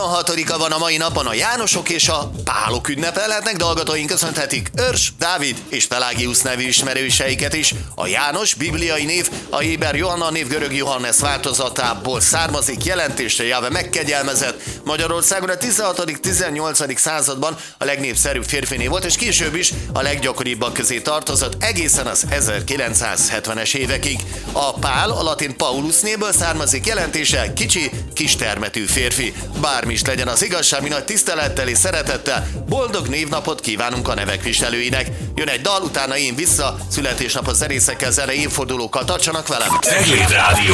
6-a van a mai napon, a Jánosok és a Pálok ünnepelhetnek, de hallgatóink köszönhetik Örs, Dávid és Pelágiusz nevű ismerőseiket is. A János bibliai név a héber Johanna név görög Johannes változatából származik, jelentésre Jahve megkegyelmezett. Magyarországon a 16.-18. században a legnépszerűbb férfi név volt, és később is a leggyakoribbak közé tartozott egészen az 1970-es évekig. A Pál a latin Paulus névből származik, jelentése kicsi, kistermetű férfi. Bármi is legyen az igazság, mi nagy tisztelettel és szeretettel boldog névnapot kívánunk a nevek viselőinek. Jön egy dal, utána én vissza, születésnapos zenészekkel, zenei évfordulókkal, tartsanak velem! Cegléd Rádió.